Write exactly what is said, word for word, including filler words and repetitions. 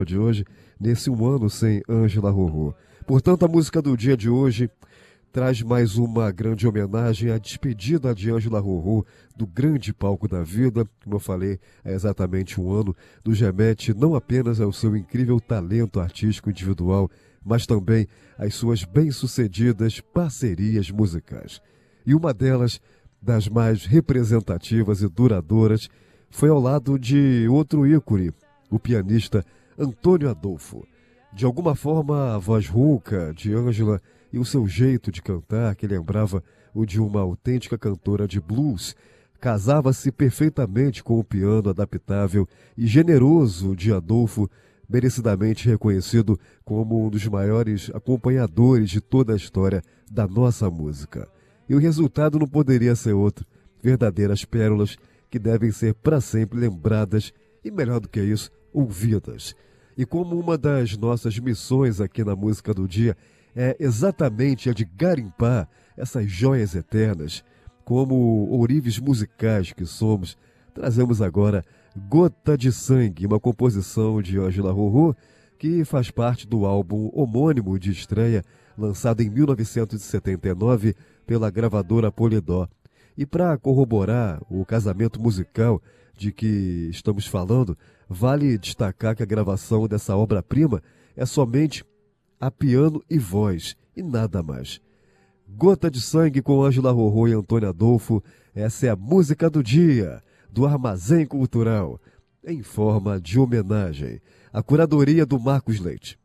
de hoje, nesse um ano sem Ângela Rorô. Portanto, a música do dia de hoje traz mais uma grande homenagem à despedida de Ângela Rorô do grande palco da vida. Como eu falei, há exatamente um ano, nos remete não apenas ao seu incrível talento artístico individual, mas também às suas bem-sucedidas parcerias musicais. E uma delas, das mais representativas e duradouras, foi ao lado de outro ícone, o pianista Antônio Adolfo. De alguma forma, a voz rouca de Ângela e o seu jeito de cantar, que lembrava o de uma autêntica cantora de blues, casava-se perfeitamente com o piano adaptável e generoso de Adolfo, merecidamente reconhecido como um dos maiores acompanhadores de toda a história da nossa música. E o resultado não poderia ser outro: verdadeiras pérolas que devem ser para sempre lembradas e, melhor do que isso, ouvidas. E como uma das nossas missões aqui na Música do Dia é exatamente a de garimpar essas joias eternas, como ourives musicais que somos, trazemos agora Gota de Sangue, uma composição de Ângela Rorô, que faz parte do álbum homônimo de estreia, lançado em mil novecentos e setenta e nove pela gravadora Polydor. E para corroborar o casamento musical de que estamos falando, vale destacar que a gravação dessa obra-prima é somente a piano e voz, e nada mais. Gota de Sangue com Ângela Rorô e Antônio Adolfo, essa é a música do dia, do Armazém Cultural, em forma de homenagem. A curadoria do Marcos Leite.